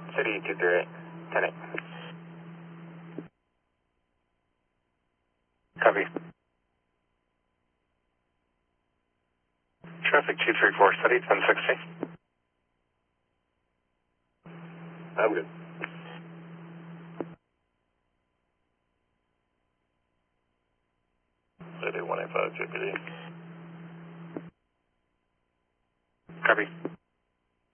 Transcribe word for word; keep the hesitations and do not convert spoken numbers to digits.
City two three eight, ten eight. Copy. Traffic two three four, City ten sixty. I'm good. City one eight five, J P D.